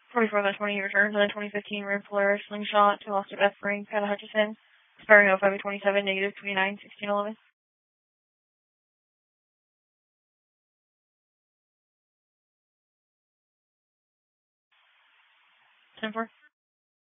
44-20 return for the 2015 Ram Polaris Slingshot to Lost F Ring, Pat Hutchison, expiring 05-27, negative 29, 1611. 10-4.